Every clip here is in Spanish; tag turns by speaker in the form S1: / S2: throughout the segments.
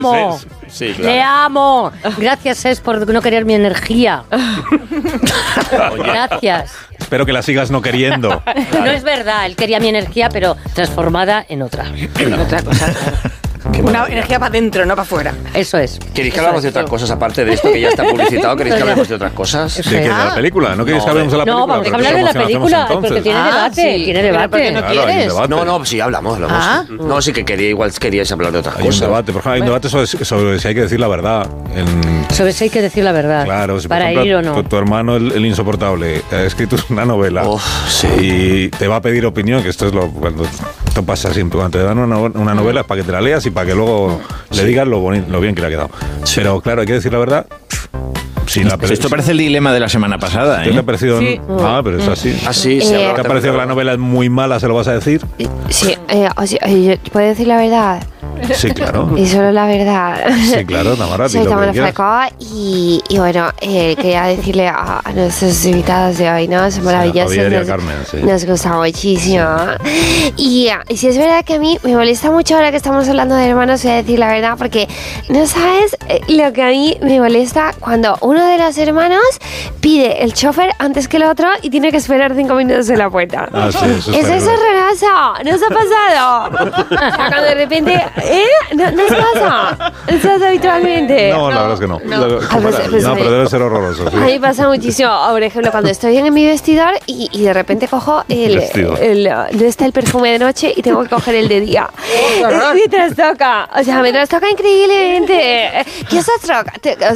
S1: Sí, claro.
S2: Le amo. Gracias, Es, por no querer mi energía. Gracias.
S3: Espero que la sigas no queriendo.
S2: No es verdad, él quería mi energía, pero transformada en otra.
S4: Otra cosa. Una energía para adentro, no para afuera.
S2: Eso es.
S1: ¿Queréis que hablamos de otras cosas aparte de esto que ya está publicitado? ¿Queréis que hablemos de otras cosas?
S3: ¿De qué? ¿De la película? ¿No queréis que hablemos de la película?
S2: No, vamos a hablar de la película, porque tiene debate.
S4: Sí.
S2: Tiene debate.
S4: ¿Pero por qué no quieres?
S1: No, sí, hablamos. No, sí que queríais hablar de otras
S3: Hay un
S1: cosas.
S3: debate, por ejemplo, hay un debate sobre si hay que decir la verdad.
S2: Sobre si hay que decir la verdad.
S3: Claro, si
S2: para
S3: por ejemplo,
S2: ir o no.
S3: tu hermano, el insoportable, ha escrito una novela y te va a pedir opinión, que esto es cuando esto pasa siempre. Cuando te dan una novela es para que te la leas y para que luego le digas lo bien que le ha quedado. Pero claro, hay que decir la verdad. Sí,
S5: esto parece el dilema de la semana pasada,
S3: ¿Te ha parecido? Sí. Pero es así.
S1: Así,
S3: ¿Te ha parecido que la novela es muy mala? ¿Se lo vas a decir?
S6: Sí, ¿puedo decir la verdad?
S3: Sí, claro.
S6: Y solo la verdad.
S3: Sí, claro, Tamara.
S6: Soy Tamara Falcó y bueno, quería decirle a nuestros invitados de hoy, ¿no? Son maravillosos. Nos gusta muchísimo. Y si es verdad que a mí me molesta mucho ahora que estamos hablando de hermanos, voy a decir la verdad, porque no sabes lo que a mí me molesta cuando uno de los hermanos pide el chofer antes que el otro y tiene que esperar 5 minutos en la puerta.
S3: Eso
S6: es horroroso. ¿No os ha pasado? O sea, cuando de repente... ¿No os pasa? ¿No pasa habitualmente?
S3: No, la verdad es que no. Pero debe ser horroroso. Sí.
S6: A mí pasa muchísimo. Por ejemplo, cuando estoy en mi vestidor y de repente cojo no está el perfume de noche y tengo que coger el de día. Me trastoca. O sea, me trastoca increíblemente. ¿Qué os trastoca?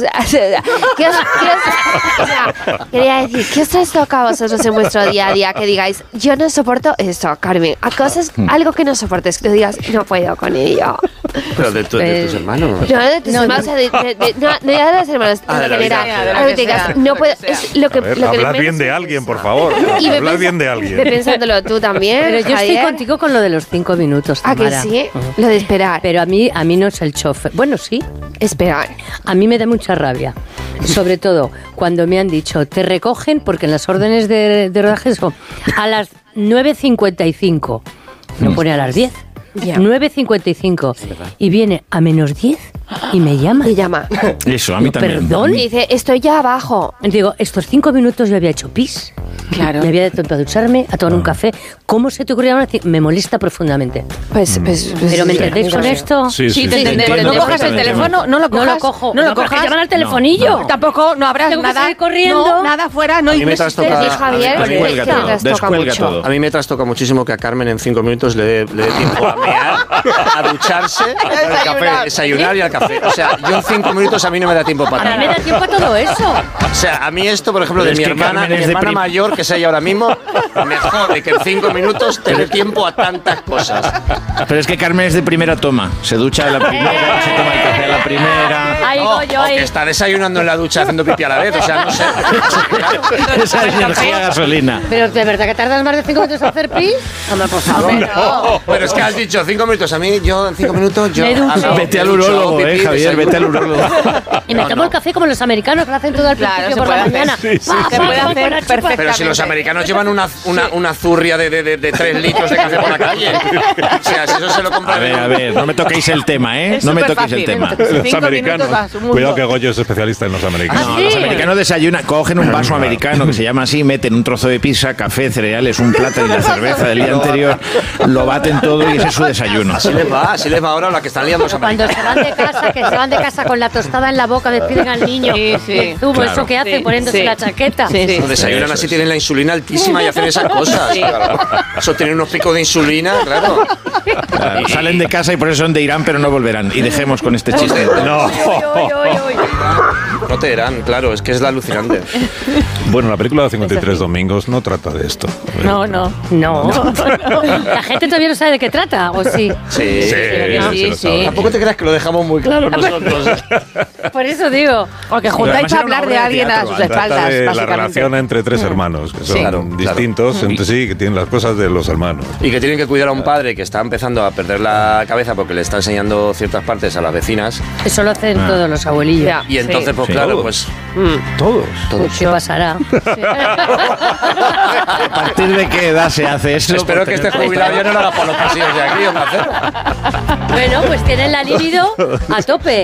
S6: Quería decir, ¿qué os trastoca a vosotros en vuestro día a día? Que digáis, yo no soporto esto, Carmen. A cosas, algo que no soportes, que digas, no puedo con ello.
S1: Pero de tus hermanos.
S6: No, de tus hermanos, no ya de los hermanos, en general. No puedo, es lo que
S3: hablar bien de alguien, por favor. Hablar bien de alguien.
S6: Pensándolo tú también.
S2: Pero yo estoy contigo con lo de los 5 minutos, Tamara.
S6: ¿A que sí? Lo de esperar.
S2: Pero a mí no es el chofer. Bueno, sí.
S6: Esperar.
S2: A mí me da mucha rabia. Sobre todo cuando me han dicho, te recogen, porque en las órdenes de rodaje son a las 9:55. No pone a las 10. 9:55 y viene a -10 y me llama.
S6: Me llama.
S5: Eso, a mí también.
S2: Perdón.
S6: Y dice, estoy ya abajo.
S2: Digo, estos 5 minutos yo había hecho pis.
S4: Claro.
S2: Me había dado tiempo a ducharme, a tomar un café. ¿Cómo se te ocurrió decir? Me molesta profundamente.
S6: Pues
S2: ¿Pero me entendéis con esto?
S3: Sí,
S4: te entendemos. No cojas el teléfono, no lo cojas.
S2: No lo cojas. Llaman al telefonillo.
S4: No. Tampoco, no habrás
S2: tengo
S4: nada.
S2: Que salir corriendo.
S4: No, nada fuera. No,
S1: a mí me trastoca.
S6: Javier,
S5: Descuelga todo.
S1: A mí me trastoca muchísimo que a Carmen en 5 minutos le dé tiempo a mear, a ducharse, al café, desayunar y al café. O sea, yo en 5 minutos a mí no me da tiempo para nada.
S2: A mí me da tiempo a todo eso.
S1: O sea, a mí esto, por ejemplo, de mi hermana mayor, que es ella ahora mismo, me jode que en 5 minutos te dé tiempo a tantas cosas.
S5: Pero es que Carmen es de primera toma. Se ducha a la primera, se toma el café a la primera.
S2: Ahí
S1: No,
S2: voy yo,
S1: o
S2: ahí.
S1: que está desayunando en la ducha haciendo pipí a la vez. O sea, no sé.
S5: Esa es energía gasolina.
S2: Pero de verdad que tardas más de 5 minutos en hacer pis. Hombre, por favor.
S1: No, pero es que has dicho 5 minutos. A mí, yo en 5 minutos, yo...
S2: Me ducho.
S5: Vete al urólogo,
S1: pipí,
S5: Javier,
S1: desayuno.
S5: vete al urólogo.
S2: Y me tomo el café como los americanos, que lo hacen todo al principio
S4: se
S2: por
S4: puede
S2: la
S4: hacer.
S2: mañana.
S3: Sí, sí,
S4: Se puede hacer perfectamente.
S1: Pero si los americanos llevan una zurria de 3 litros de café por la calle. O sea, si eso se lo compran...
S5: A ver, no me toquéis el tema, ¿eh?
S4: Es
S5: No me
S4: superfácil,
S5: toquéis el tema.
S4: en
S3: Los
S4: 5
S3: americanos.
S4: minutos va a su mundo.
S3: Cuidado que Goyo es especialista en los americanos.
S5: No, los americanos desayunan, cogen un vaso americano que se llama así, meten un trozo de pizza, café, cereales, un plátano y la cerveza del día anterior, lo baten todo y ese es su desayuno.
S1: Así les va ahora la que están liando los
S2: Cuando
S1: americanos.
S2: se van de casa, que se van de casa con la tostada en la boca, despiden al niño.
S4: Sí.
S2: El zumo,
S5: Claro.
S2: eso que hacen
S4: Sí,
S2: poniéndose
S4: sí.
S2: la chaqueta.
S4: Sí.
S1: Los desayunan así, tienen la insulina altísima y hacen esas cosas.
S4: Sí.
S1: Eso tienen unos picos de insulina, claro.
S5: Claro, salen de casa y por eso son de Irán, pero no volverán. Y dejemos con este chiste.
S3: No.
S1: No te dirán, claro, es que es la alucinante.
S3: Bueno, la película de 53 domingos no trata de esto.
S4: No.
S2: No. La gente todavía no sabe de qué trata, ¿o sí?
S1: Sí.
S3: Sí, lo sabe.
S1: Tampoco te creas que lo dejamos muy claro nosotros.
S2: Por eso digo.
S4: O que juntáis a hablar de alguien a sus
S3: Trata
S4: espaldas,
S3: de la
S4: básicamente.
S3: relación entre 3 hermanos, que son
S1: Claro,
S3: distintos entre sí, que tienen las cosas de los hermanos.
S1: Y que tienen que cuidar a un padre que está empezando a perder la cabeza porque le está enseñando ciertas partes a las vecinas.
S2: Eso lo hacen todos los abuelillos.
S4: Ya.
S1: Y entonces, pues
S5: Sí.
S1: claro,
S3: Todos.
S1: pues...
S3: Todos.
S2: ¿Qué pasará?
S5: ¿A partir de qué edad se hace eso?
S1: Espero que este jubilado ya no lo haga por los pasillos de aquí, ¿o qué hacer?
S2: Bueno, pues tienen la libido a tope.